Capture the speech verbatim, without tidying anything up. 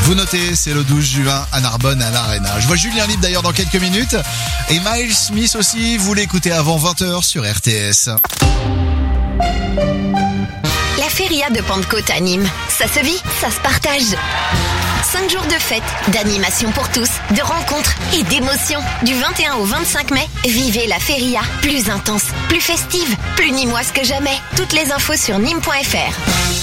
Vous notez, c'est le douze juin à Narbonne à l'Arena. Je vois Julien Libre d'ailleurs dans quelques minutes. Et Miles Smith aussi, vous l'écoutez avant vingt heures sur R T S. La Feria de Pentecôte à Nîmes, ça se vit, ça se partage. Cinq jours de fête, d'animation pour tous, de rencontres et d'émotions. Du vingt et un au vingt-cinq mai, vivez la Feria, plus intense, plus festive, plus nîmoise que jamais. Toutes les infos sur nîmes point f r.